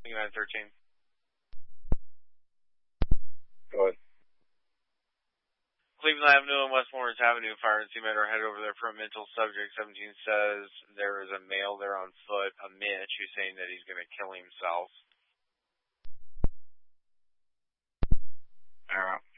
United 13. Go ahead. Cleveland Avenue and Westmoreland Avenue, fire and sea matter, head over there for a mental subject. 17 says there is a male there on foot, a Mitch, who's saying that he's going to kill himself. All right.